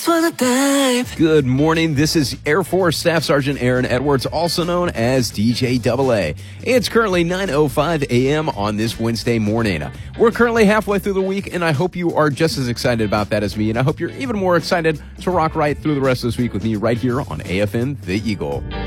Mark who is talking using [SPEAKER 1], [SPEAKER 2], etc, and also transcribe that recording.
[SPEAKER 1] Good morning. This is Air Force Staff Sergeant Aaron Edwards, also known as DJ AA. It's currently 9:05 a.m. on this Wednesday morning. We're currently halfway through the week, and I hope you are just as excited about that as me, and I hope you're even more excited to rock right through the rest of this week with me right here on AFM The Eagle.